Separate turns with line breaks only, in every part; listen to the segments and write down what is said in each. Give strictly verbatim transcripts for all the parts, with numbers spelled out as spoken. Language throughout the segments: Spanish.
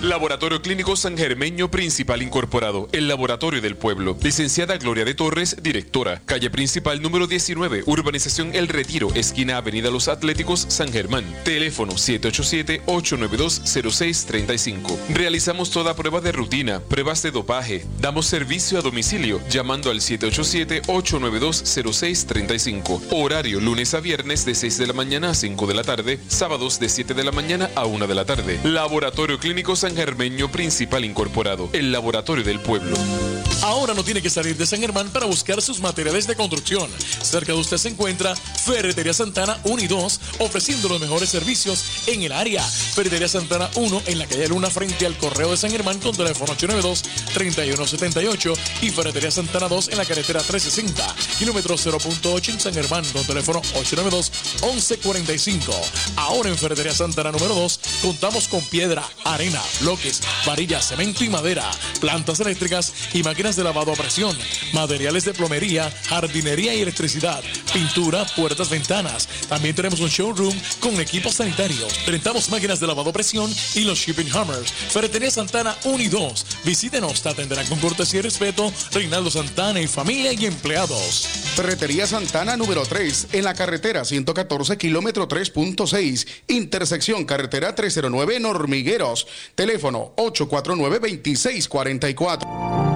Laboratorio Clínico San Germeño Principal Incorporado, el laboratorio del pueblo. Licenciada Gloria de Torres, directora. Calle Principal número diecinueve, Urbanización El Retiro, esquina Avenida Los Atléticos, San Germán. Teléfono siete ocho siete, ocho nueve dos, cero seis tres cinco. Realizamos toda prueba de rutina, pruebas de dopaje. Damos servicio a domicilio llamando al siete ocho siete, ocho nueve dos, cero seis tres cinco. Horario lunes a viernes de seis de la mañana a cinco de la tarde, sábados de siete de la mañana a una de la tarde. Laboratorio Clínico San Germeño Principal Incorporado, el laboratorio del pueblo.
Ahora no tiene que salir de San Germán para buscar sus materiales de construcción. Cerca de usted se encuentra Ferretería Santana uno y dos, ofreciendo los mejores servicios en el área. Ferretería Santana uno en la calle Luna frente al Correo de San Germán con teléfono ocho nueve dos, tres uno siete ocho y Ferretería Santana dos en la carretera trescientos sesenta, kilómetro cero punto ocho en San Germán con teléfono ocho nueve dos, once cuarenta y cinco. Ahora en Ferretería Santana número dos contamos con piedra, arena, bloques, varillas, cemento y madera, plantas eléctricas y máquinas de lavado a presión, materiales de plomería, jardinería y electricidad, pintura, puertas, ventanas. También tenemos un showroom con equipo sanitario. Rentamos máquinas de lavado a presión y los shipping hammers. Ferretería Santana uno y dos. Visítenos, te atenderán con cortesía y respeto. Reinaldo Santana y familia y empleados.
Ferretería Santana número tres en la carretera ciento catorce, kilómetro tres punto seis, intersección carretera trescientos nueve en Hormigueros. Teléfono ocho cuatro nueve, dos seis cuatro cuatro.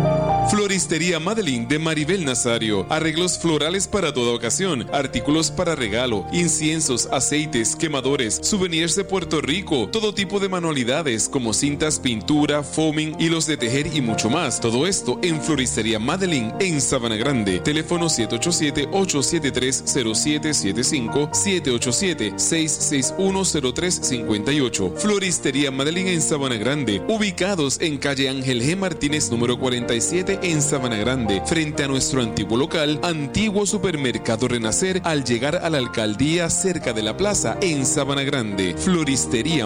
Floristería Madeline de Maribel Nazario. Arreglos florales para toda ocasión, artículos para regalo, inciensos, aceites, quemadores, souvenirs de Puerto Rico, todo tipo de manualidades como cintas, pintura, foaming, hilos de tejer y mucho más. Todo esto en Floristería Madeline en Sabana Grande. Teléfono siete ocho siete, ocho siete tres, cero siete siete cinco, siete ocho siete, seis seis uno, cero tres cinco ocho. Floristería Madeline en Sabana Grande, ubicados en calle Ángel G. Martínez número cuarenta y siete en Sabana Grande, frente a nuestro antiguo local, antiguo supermercado Renacer, al llegar a la alcaldía cerca de la plaza en Sabana Grande. Floristería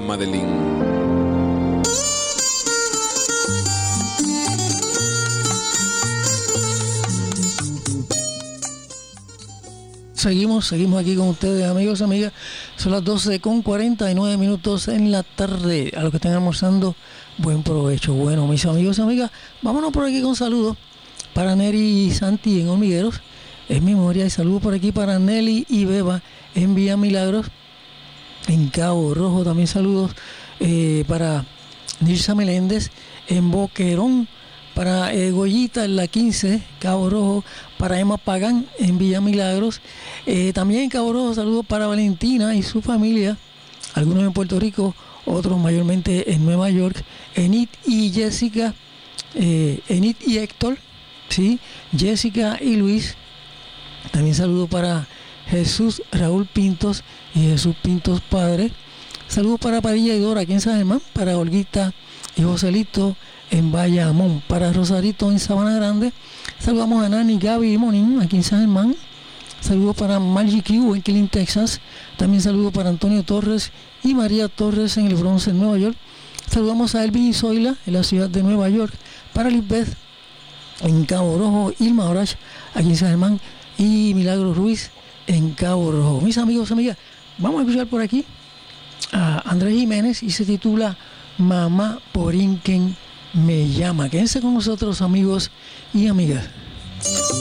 Madeline.
Seguimos, seguimos aquí con ustedes, amigos y amigas. Son las doce con cuarenta y nueve minutos en la tarde. A los que estén almorzando, buen provecho. Bueno, mis amigos y amigas, vámonos por aquí con saludos para Neri y Santi en Hormigueros, en memoria, y saludos por aquí para Nelly y Beba en Villa Milagros, en Cabo Rojo. También saludos eh, para Nilsa Meléndez en Boquerón, para eh, Goyita en la quince, Cabo Rojo, para Emma Pagán en Villa Milagros, eh, también en Cabo Rojo. Saludos para Valentina y su familia, algunos en Puerto Rico, otros mayormente en Nueva York, Enid y Jessica, eh, Enid y Héctor, ¿sí? Jessica y Luis. También saludos para Jesús Raúl Pintos y Jesús Pintos Padre. Saludos para Padilla y Dora aquí en San Germán, para Olguita y Joselito en Bayamón, para Rosarito en Sabana Grande. Saludamos a Nani, Gaby y Monín aquí en San Germán. Saludos para Margie Q en Killing, Texas. También saludos para Antonio Torres y María Torres en el Bronx, en Nueva York. Saludamos a Elvin y Zoila en la ciudad de Nueva York. Para Lisbeth en Cabo Rojo, Irma Orach aquí en San Germán y Milagro Ruiz en Cabo Rojo. Mis amigos y amigas, vamos a escuchar por aquí a Andrés Jiménez y se titula Mamá Porinquen me llama. Quédense con nosotros, amigos y amigas.